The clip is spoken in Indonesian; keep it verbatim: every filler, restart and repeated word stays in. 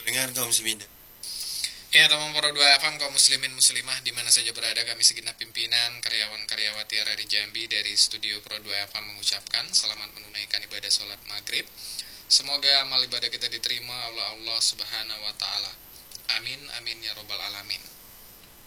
Dengar kaum muslimin. Ya, teman Pro dua F M, kaum muslimin muslimah di mana saja berada, kami segenap pimpinan karyawan-karyawati R R I Jambi dari studio Pro dua F M mengucapkan selamat menunaikan ibadah sholat maghrib. Semoga amal ibadah kita diterima oleh Allah Subhanahu wa taala. Amin amin ya robbal alamin.